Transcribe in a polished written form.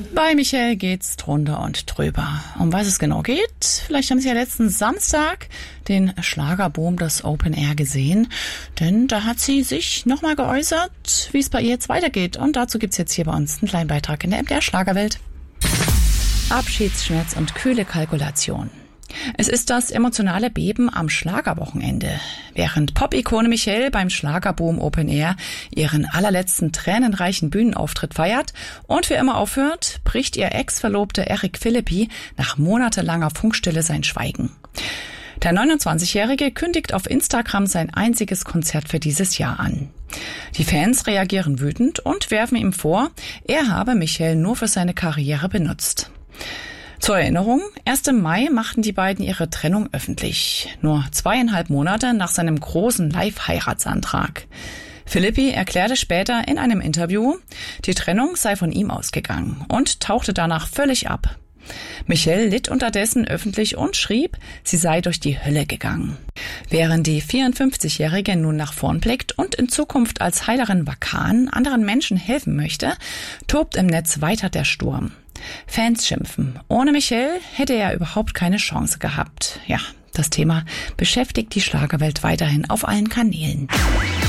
Bei Michelle geht's drunter und drüber. Um was es genau geht? Vielleicht haben Sie ja letzten Samstag den Schlagerboom des Open Air gesehen. Denn da hat sie sich nochmal geäußert, wie es bei ihr jetzt weitergeht. Und dazu gibt's jetzt hier bei uns einen kleinen Beitrag in der MDR Schlagerwelt. Abschiedsschmerz und kühle Kalkulation. Es ist das emotionale Beben am Schlagerwochenende. Während Pop-Ikone Michelle beim Schlagerboom Open Air ihren allerletzten tränenreichen Bühnenauftritt feiert und für immer aufhört, bricht ihr Ex-Verlobter Eric Philippi nach monatelanger Funkstille sein Schweigen. Der 29-Jährige kündigt auf Instagram sein einziges Konzert für dieses Jahr an. Die Fans reagieren wütend und werfen ihm vor, er habe Michelle nur für seine Karriere benutzt. Zur Erinnerung, erst im Mai machten die beiden ihre Trennung öffentlich. Nur 2,5 Monate nach seinem großen Live-Heiratsantrag. Philippi erklärte später in einem Interview, die Trennung sei von ihm ausgegangen und tauchte danach völlig ab. Michelle litt unterdessen öffentlich und schrieb, sie sei durch die Hölle gegangen. Während die 54-Jährige nun nach vorn blickt und in Zukunft als Heilerin Vakan anderen Menschen helfen möchte, tobt im Netz weiter der Sturm. Fans schimpfen. Ohne Michelle hätte er überhaupt keine Chance gehabt. Ja, das Thema beschäftigt die Schlagerwelt weiterhin auf allen Kanälen.